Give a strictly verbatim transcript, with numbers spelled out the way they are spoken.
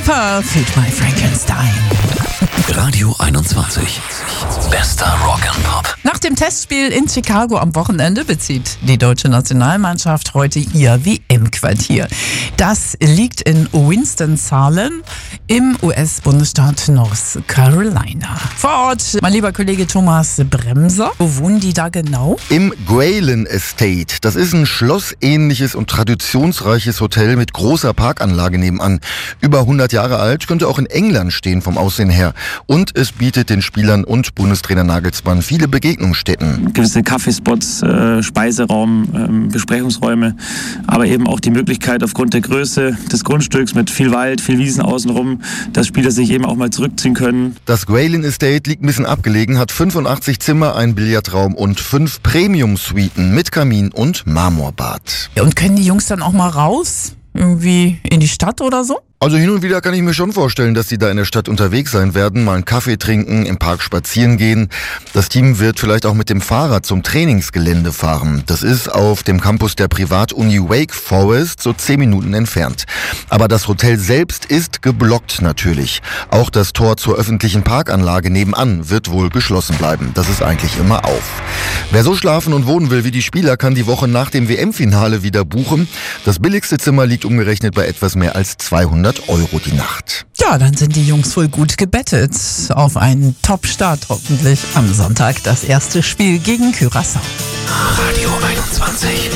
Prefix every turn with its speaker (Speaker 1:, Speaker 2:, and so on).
Speaker 1: Pepper feed my Frankenstein.
Speaker 2: Radio einundzwanzig. Bester Rock and Pop.
Speaker 1: Nach dem Testspiel in Chicago am Wochenende bezieht die deutsche Nationalmannschaft heute ihr W M-Quartier. Das liegt in Winston-Salem im U S-Bundesstaat North Carolina. Vor Ort, mein lieber Kollege Thomas Bremser. Wo wohnen die da genau?
Speaker 3: Im Ghrelin Estate. Das ist ein schlossähnliches und traditionsreiches Hotel mit großer Parkanlage nebenan. Über hundert Jahre alt, könnte auch in England stehen vom Aussehen her. Und es bietet den Spielern und Bundestrainer Nagelsmann viele Begegnungsstätten.
Speaker 4: Gewisse Kaffeespots, äh, Speiseraum, ähm, Besprechungsräume, aber eben auch die Möglichkeit aufgrund der Größe des Grundstücks mit viel Wald, viel Wiesen außenrum, dass Spieler sich eben auch mal zurückziehen können.
Speaker 3: Das Ghrelin Estate liegt ein bisschen abgelegen, hat fünfundachtzig Zimmer, einen Billardraum und fünf Premium-Suiten mit Kamin und Marmorbad.
Speaker 1: Und können die Jungs dann auch mal raus? Irgendwie in die Stadt oder so?
Speaker 3: Also hin und wieder kann ich mir schon vorstellen, dass sie da in der Stadt unterwegs sein werden, mal einen Kaffee trinken, im Park spazieren gehen. Das Team wird vielleicht auch mit dem Fahrrad zum Trainingsgelände fahren. Das ist auf dem Campus der Privatuni Wake Forest, so zehn Minuten entfernt. Aber das Hotel selbst ist geblockt natürlich. Auch das Tor zur öffentlichen Parkanlage nebenan wird wohl geschlossen bleiben. Das ist eigentlich immer auf. Wer so schlafen und wohnen will wie die Spieler, kann die Woche nach dem W M-Finale wieder buchen. Das billigste Zimmer liegt umgerechnet bei etwas mehr als zweihundert Euro die Nacht.
Speaker 1: Ja, dann sind die Jungs wohl gut gebettet. Auf einen Top-Start hoffentlich am Sonntag das erste Spiel gegen Curaçao.
Speaker 2: Radio einundzwanzig.